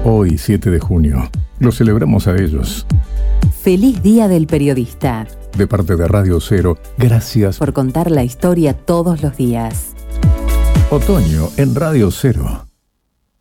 Hoy, 7 de junio, lo celebramos a ellos. Feliz Día del Periodista. De parte de Radio Cero, gracias por contar la historia todos los días. Otoño en Radio Cero.